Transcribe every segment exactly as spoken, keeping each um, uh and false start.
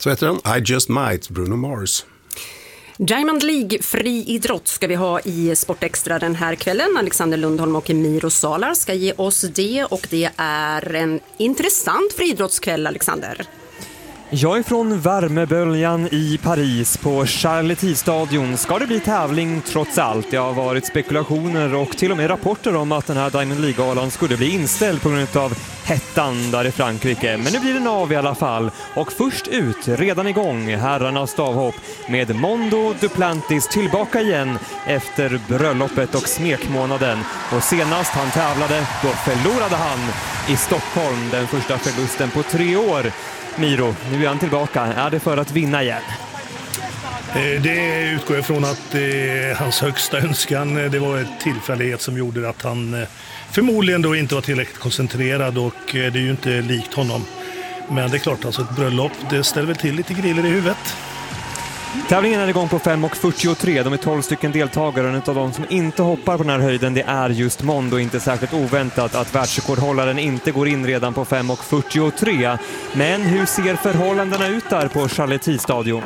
Så heter den I Just Might, Bruno Mars. Diamond League friidrott ska vi ha i Sportextra den här kvällen. Alexander Lundholm och Miro Salar ska ge oss det, och det är en intressant friidrottskväll, Alexander. Jag är från värmeböljan i Paris. På Charles-de-Gaulle-stadion ska det bli tävling trots allt. Det har varit spekulationer och till och med rapporter om att den här Diamond League-galan skulle bli inställd på grund av hettan där i Frankrike. Men nu blir den av i alla fall. Och först ut, redan igång, herrarnas stavhopp med Mondo Duplantis tillbaka igen efter bröllopet och smekmånaden. Och senast han tävlade, då förlorade han i Stockholm, den första förlusten på tre år. Miro, nu är han tillbaka. Är det för att vinna igen? Det utgår ifrån att eh, hans högsta önskan, det var ett tillfällighet som gjorde att han eh, förmodligen då inte var tillräckligt koncentrerad, och eh, det är ju inte likt honom. Men det är klart, alltså ett bröllop, det ställer väl till lite griller i huvudet. Tävlingen är igång på fem och fyrtiotre. De är tolv stycken deltagare, och en av de som inte hoppar på den här höjden, det är just Mondo. Inte särskilt oväntat att världsrekordhållaren inte går in redan på fem och fyrtiotre. Men hur ser förhållandena ut där på Charles-de-Gaulle-stadion?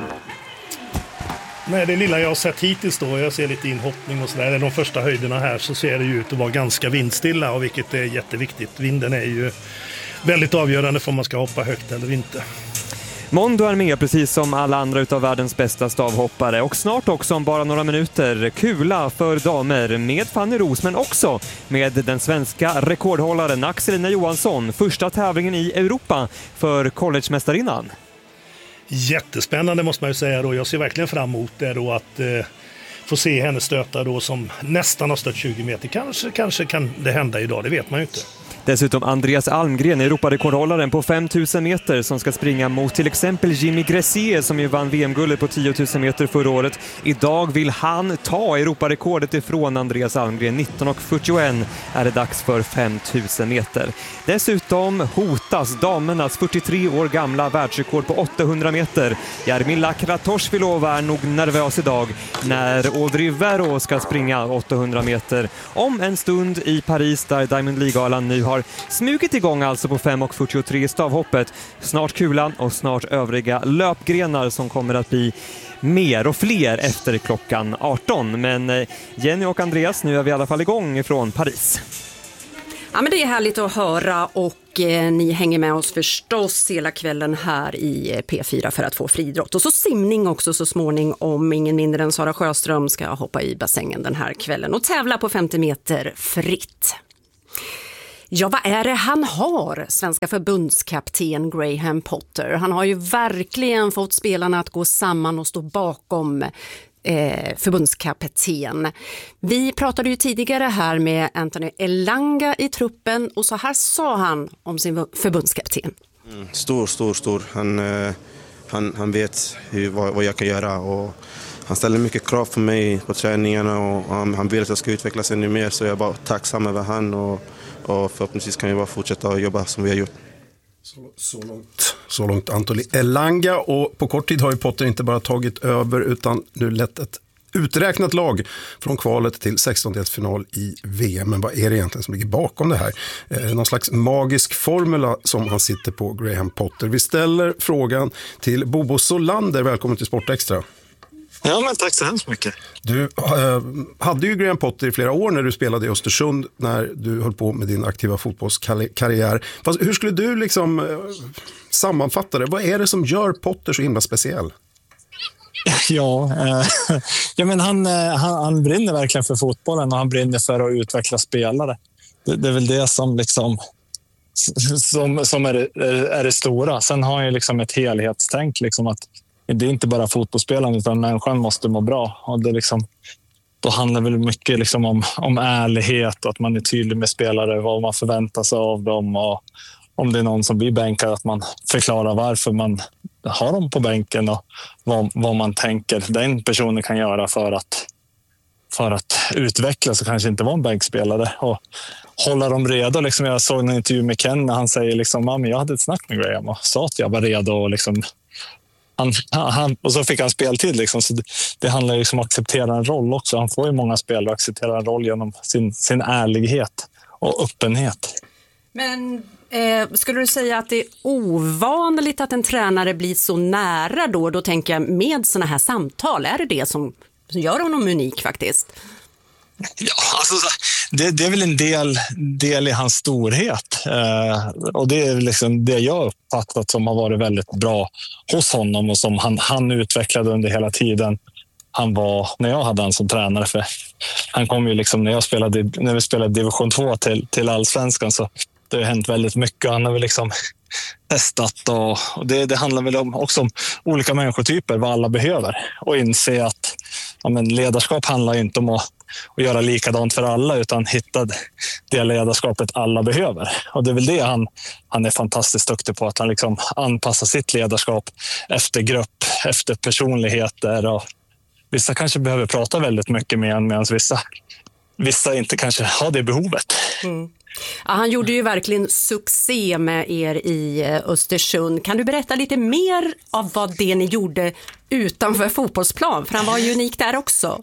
Nej, det lilla jag har sett hittills då, jag ser lite inhoppning och sådär, de första höjderna här, så ser det ju ut att vara ganska vindstilla, och vilket är jätteviktigt. Vinden är ju väldigt avgörande för om man ska hoppa högt eller inte. Mondo är med precis som alla andra utav världens bästa stavhoppare, och snart också om bara några minuter kula för damer med Fanny Ros, men också med den svenska rekordhållaren Axelina Johansson. Första tävlingen i Europa för collegemästarinnan. Jättespännande måste man ju säga då. Jag ser verkligen fram emot det då, att eh, få se henne stöta då som nästan har stött tjugo meter. Kanske, kanske kan det hända idag, det vet man ju inte. Dessutom Andreas Almgren, Europarekordhållaren på fem tusen meter, som ska springa mot till exempel Jimmy Gressier som ju vann V M-guldet på tio tusen meter förra året. Idag vill han ta Europarekordet ifrån Andreas Almgren. nitton och fyrtioett är det dags för fem tusen meter. Dessutom hotas damernas fyrtiotre år gamla världsrekord på åttahundra meter. Jarmila Kratochvilova är nog nervös idag när Audrey Verreaux ska springa åttahundra meter om en stund i Paris, där Diamond League-galan nu har smugit igång alltså på fem och fyrtiotre i stavhoppet. Snart kulan och snart övriga löpgrenar som kommer att bli mer och fler efter klockan arton. Men Jenny och Andreas, nu är vi i alla fall igång från Paris. Ja, men det är härligt att höra, och eh, ni hänger med oss förstås hela kvällen här i P fyra för att få friidrott. Och så simning också så småningom. Ingen mindre än Sara Sjöström ska hoppa i bassängen den här kvällen och tävla på femtio meter fritt. Ja, vad är det han har, svenska förbundskapten Graham Potter? Han har ju verkligen fått spelarna att gå samman och stå bakom eh, förbundskapten. Vi pratade ju tidigare här med Anthony Elanga i truppen, och så här sa han om sin förbundskapten. Mm, stor, stor, stor. Han, eh, han, han vet hur, vad, vad jag kan göra, och han ställer mycket krav på mig på träningarna, och han, han vill att jag ska utvecklas ännu mer, så jag är bara tacksam över han, och Och förhoppningsvis kan vi bara fortsätta jobba som vi har gjort. Så, så, långt, så långt Anthony Elanga. Och på kort tid har ju Potter inte bara tagit över, utan nu lett ett uträknat lag från kvalet till sextondelsfinal i V M. Men vad är det egentligen som ligger bakom det här? Eh, någon slags magisk formula som han sitter på, Graham Potter. Vi ställer frågan till Bobo Solander. Välkommen till Sportextra. Ja, men tack så hemskt mycket. Du äh, hade ju Graham Potter i flera år när du spelade i Östersund, när du höll på med din aktiva fotbollskarriär. Fast hur skulle du liksom äh, sammanfatta det? Vad är det som gör Potter så himla speciell? Ja, eh, ja men han, han, han brinner verkligen för fotbollen, och han brinner för att utveckla spelare. Det, det är väl det som liksom som, som är, är, är det stora. Sen har jag liksom ett helhetstänk, liksom att det är inte bara fotbollsspelaren, utan människan måste må bra. Och det liksom, då handlar det väl mycket liksom om, om ärlighet, och att man är tydlig med spelare, vad man förväntar sig av dem, och om det är någon som blir bänkad, att man förklarar varför man har dem på bänken, och vad, vad man tänker den personen kan göra för att, för att utvecklas och kanske inte vara en bänkspelare. Och hålla dem redo. Liksom, jag såg en intervju med Ken när han säger liksom, jag hade ett snack med Graham och sa att jag var redo, och liksom Han, han, och så fick han speltid. Liksom. Så det, det handlar ju om att acceptera en roll också. Han får ju många spel och acceptera en roll genom sin, sin ärlighet och öppenhet. Men Eh, skulle du säga att det är ovanligt att en tränare blir så nära då? Då tänker jag med såna här samtal, är det det som gör honom unik faktiskt? Ja, alltså, det, det är väl en del, del i hans storhet. Eh, och det är liksom det jag uppfattat som har varit väldigt bra hos honom och som han, han utvecklade under hela tiden. Han var, när jag hade han som tränare, för han kom ju liksom när jag spelade, när vi spelade division två till, till allsvenskan, så det har hänt väldigt mycket. Han har väl liksom testat och, och det, det handlar väl om, också om olika människotyper, vad alla behöver, och inse att ja, men ledarskap handlar inte om att, att göra likadant för alla, utan hitta det ledarskapet alla behöver. Och det är väl det han, han är fantastiskt duktig på, att han liksom anpassar sitt ledarskap efter grupp, efter personligheter. Och vissa kanske behöver prata väldigt mycket med en, medan vissa, vissa inte kanske har det behovet. Mm. Ja, han gjorde ju verkligen succé med er i Östersund. Kan du berätta lite mer av vad det ni gjorde utanför fotbollsplan? För han var ju unik där också.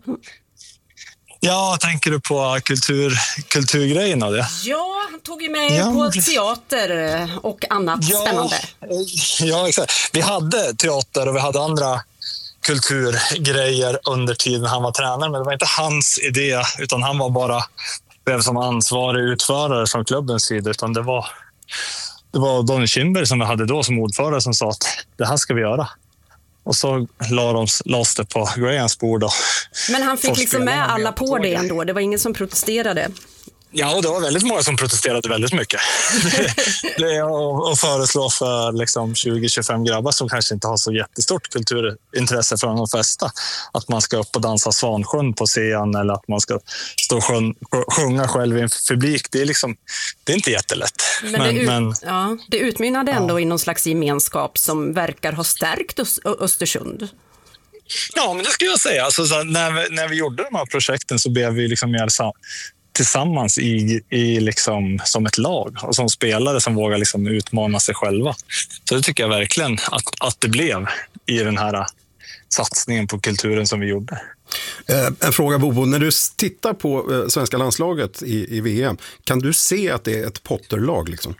Ja, tänker du på kultur, kulturgrejerna? Det? Ja, han tog ju med ja, på teater och annat ja, spännande. Ja, exakt. Vi hade teater och vi hade andra kulturgrejer under tiden han var tränare, men det var inte hans idé, utan han var bara blev som ansvarig utförare från klubbens sida, utan det var, det var Donny Kindberg som vi hade då som ordförare som sa att det här ska vi göra. Och så la de lades det på Grahams bord. Och men han fick liksom med alla på det ändå, det var ingen som protesterade. Ja, och det var väldigt många som protesterade väldigt mycket. Det är att föreslå för liksom tjugo till tjugofem grabbar som kanske inte har så jättestort kulturintresse från de flesta, att man ska upp och dansa Svansjön på scen, eller att man ska stå och sjung, sjunga själv i en publik. Det är, liksom, det är inte jättelätt. Men, men, det, ut, men, ja, det utmynnade ändå ja. i någon slags gemenskap som verkar ha stärkt Östersund. Ja, men det skulle jag säga. Alltså, så när, vi, när vi gjorde de här projekten så blev vi liksom mer sam- tillsammans i, i liksom, som ett lag och som spelare som vågar liksom utmana sig själva. Så det tycker jag verkligen att, att det blev i den här satsningen på kulturen som vi gjorde. Eh, en fråga, Bobo, när du tittar på eh, svenska landslaget i, i V M, kan du se att det är ett Potterlag liksom?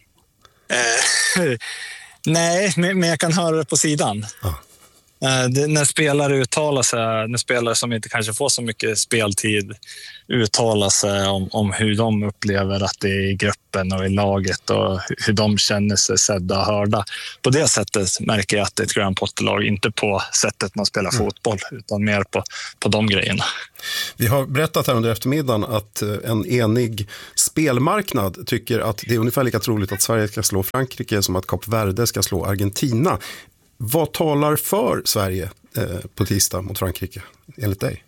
Eh, nej, men jag kan höra det på sidan. Ah. Det, när spelare uttalar sig, när spelare som inte kanske får så mycket speltid uttalar sig om, om hur de upplever att det är i gruppen och i laget och hur de känner sig sedda och hörda. På det sättet märker jag att det är ett Graham Potter-lag, inte på sättet man spelar mm. fotboll, utan mer på, på de grejerna. Vi har berättat här under eftermiddagen att en enig spelmarknad tycker att det är ungefär lika troligt att Sverige ska slå Frankrike som att Kap Verde ska slå Argentina. Vad talar för Sverige eh, på tisdag mot Frankrike, enligt dig?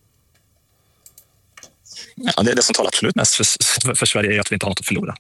Ja, det, det som talar absolut mest för, för Sverige är att vi inte har något att förlora.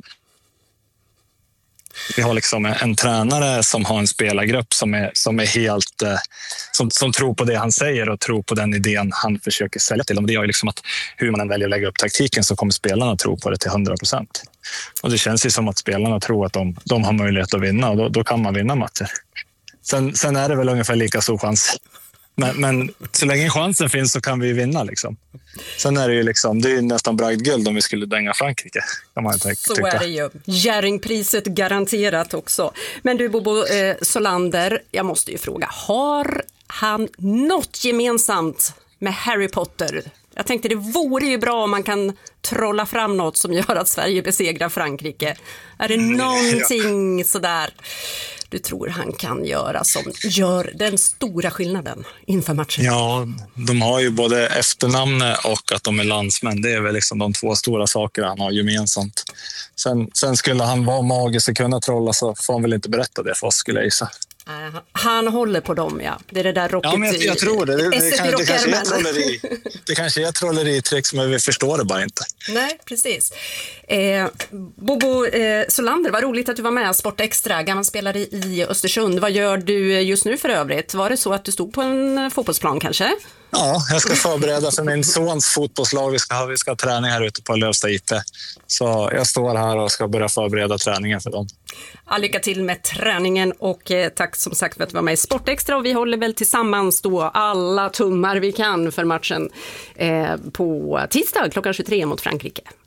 Vi har liksom en, en tränare som har en spelargrupp som är, som är helt eh, som, som tror på det han säger och tror på den idén han försöker sälja till dem. Det gör ju liksom att hur man än väljer att lägga upp taktiken så kommer spelarna tro på det till hundra procent. Och det känns ju som att spelarna tror att de, de har möjlighet att vinna, och då, då kan man vinna matcher. Sen, sen är det väl ungefär lika stor chans. Men, men så länge chansen finns så kan vi vinna. Liksom. Sen är det ju liksom, det är nästan bragdguld om vi skulle dänga Frankrike. Kan man tänka, så är det ju. Jerringpriset garanterat också. Men du Bobo eh, Solander, jag måste ju fråga, har han något gemensamt med Harry Potter? Jag tänkte det vore ju bra om man kan trolla fram något som gör att Sverige besegrar Frankrike. Är det någonting sådär du tror han kan göra som gör den stora skillnaden inför matchen? Ja, de har ju både efternamnet och att de är landsmän. Det är väl liksom de två stora saker han har gemensamt. Sen, sen skulle han vara magisk och kunna trolla, så får han väl inte berätta det för oss, skulle jag gissa. Uh, han håller på dem, ja. Det är det där rocket. Ja, men jag, jag tror det. Det, det, det, kan, det, kanske är trolleri. Det kanske är trolleritricks, men vi förstår det bara inte. Nej, precis. Eh, Bobo eh, Solander, vad roligt att du var med. Sport Extra, gammal spelare i Östersund. Vad gör du just nu för övrigt? Var det så att du stod på en fotbollsplan kanske? Ja, jag ska förbereda för min sons fotbollslag. Vi ska ha, vi ska ha träning här ute på Lövsta I P. Så jag står här och ska börja förbereda träningen för dem. Ja, lycka till med träningen och eh, tack som sagt för att du var med i Sport Extra, och vi håller väl tillsammans då alla tummar vi kan för matchen eh, på tisdag klockan tjugotre mot Frankrike.